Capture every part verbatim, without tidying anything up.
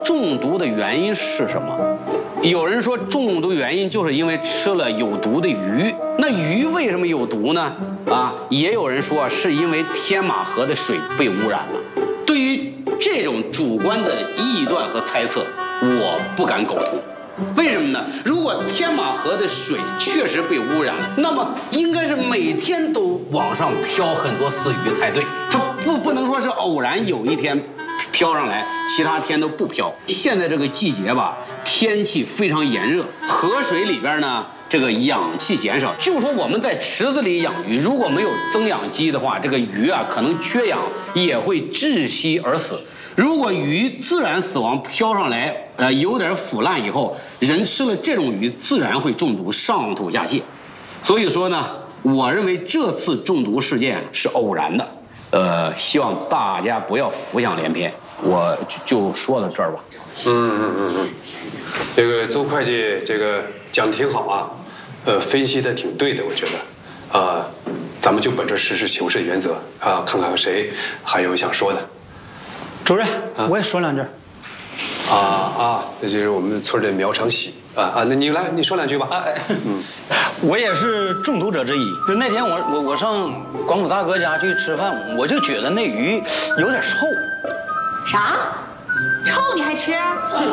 中毒的原因是什么？有人说中毒原因就是因为吃了有毒的鱼。那鱼为什么有毒呢？啊，也有人说是因为天马河的水被污染了。对于这种主观的臆断和猜测，我不敢苟同。为什么呢？如果天马河的水确实被污染了，那么应该是每天都往上漂很多死鱼才对。它不不能说是偶然有一天飘上来，其他天都不飘。现在这个季节吧，天气非常炎热，河水里边呢，这个氧气减少。就说我们在池子里养鱼，如果没有增氧机的话，这个鱼啊可能缺氧也会窒息而死。如果鱼自然死亡飘上来，呃，有点腐烂以后，人吃了这种鱼自然会中毒，上吐下泻。所以说呢，我认为这次中毒事件是偶然的。呃，希望大家不要浮想联翩，我就就说到这儿吧。 嗯嗯嗯嗯，这个周会计这个讲得挺好啊，呃，分析的挺对的，我觉得，啊、呃，咱们就本着实事求是的原则啊，看看谁还有想说的。 主任，啊、我也说两句。 啊啊，那就是我们村的苗长喜啊啊，那你来，你说两句吧。啊，嗯， 我也是中毒者之一。就那天我我我上广府大哥家去吃饭，我就觉得那鱼有点臭。 啥？臭你还吃？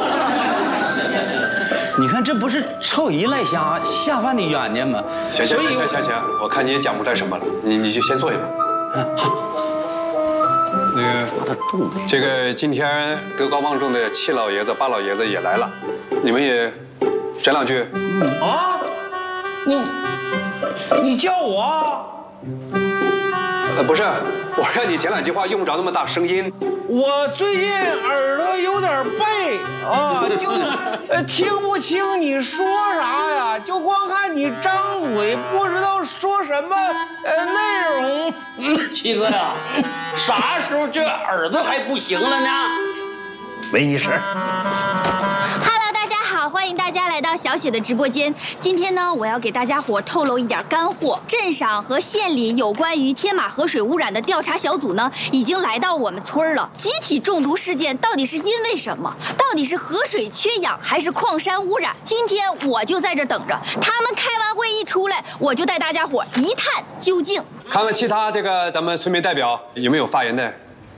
你看这不是臭鱼赖虾下饭的冤家吗？ 行行行行行行，我看你也讲不出来什么了，你你就先坐下吧。嗯，好。那个说他中这个今天德高望重的七老爷子、八老爷子也来了，你们也讲两句。 嗯啊，你你叫我？ 呃，不是，我让你讲两句话，用不着那么大声音。 我最近耳朵有点背啊，就呃听不清你说啥呀，就光看你张嘴，不知道说什么呃内容。 七哥呀，啥时候这耳朵还不行了呢？ 没你事儿。 欢迎大家来到小雪的直播间。今天呢，我要给大家伙透露一点干货。镇上和县里有关于天马河水污染的调查小组呢，已经来到我们村了。集体中毒事件到底是因为什么？到底是河水缺氧还是矿山污染？今天我就在这等着，他们开完会一出来，我就带大家伙一探究竟。 看看其他这个咱们村民代表有没有发言的？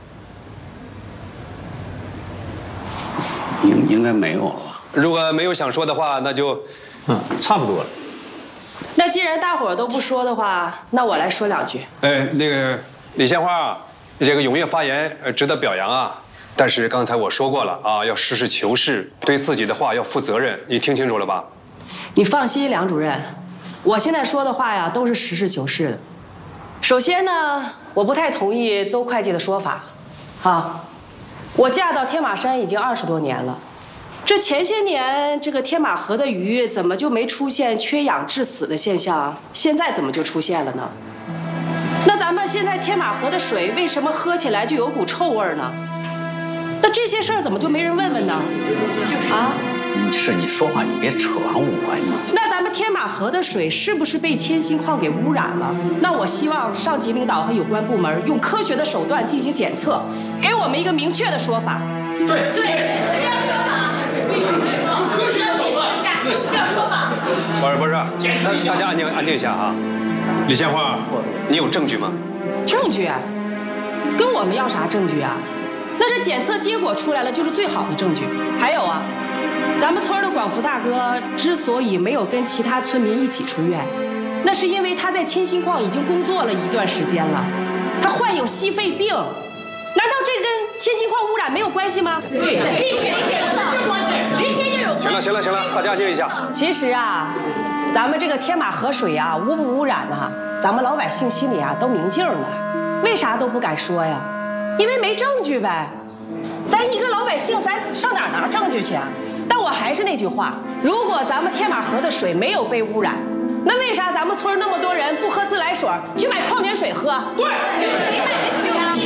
应应该没有了。 如果没有想说的话，那就， 嗯，差不多了。 那既然大伙儿都不说的话，那我来说两句。 哎，那个李鲜花，这个踊跃发言，呃，值得表扬啊。但是刚才我说过了啊，要实事求是，对自己的话要负责任。你听清楚了吧？ 你放心，梁主任，我现在说的话呀，都是实事求是的。首先呢，我不太同意邹会计的说法，啊，我嫁到天马山已经二十多年了。这前些年，这个天马河的鱼怎么就没出现缺氧致死的现象？现在怎么就出现了呢？那咱们现在天马河的水为什么喝起来就有股臭味呢？那这些事儿怎么就没人问问呢？啊？ 是你说话，你别扯上我呀！ 那咱们天马河的水是不是被铅锌矿给污染了？那我希望上级领导和有关部门用科学的手段进行检测，给我们一个明确的说法。 对对，要说法。 科学手段， 要说法。 不是不是，大家安静安静一下啊。李鲜花，你有证据吗？ 证据啊？跟我们要啥证据啊？那这检测结果出来了，就是最好的证据。还有啊，咱们村的广福大哥之所以没有跟其他村民一起出院，那是因为他在铅锌矿已经工作了一段时间了，他患有矽肺病。难道这跟铅锌矿污染没有关系吗？ 对的，这水检测直接就有。 行了行了行了，大家安静一下。 其实啊，咱们这个天马河水啊，污不污染呢、啊？咱们老百姓心里啊都明镜了，为啥都不敢说呀？因为没证据呗。咱一个老百姓，咱上哪儿拿证据去啊？但我还是那句话，如果咱们天马河的水没有被污染，那为啥咱们村那么多人不喝自来水，去买矿泉水喝？ 对， 谁买得起啊？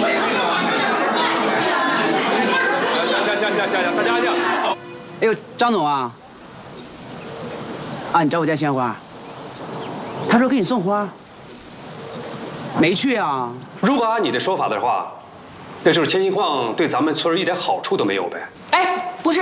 行行行行行，大家安静。 哎呦，张总啊，啊，你找我家鲜花，他说给你送花，没去啊？ 如果按你的说法的话，那就是铅锌矿对咱们村一点好处都没有呗。 哎，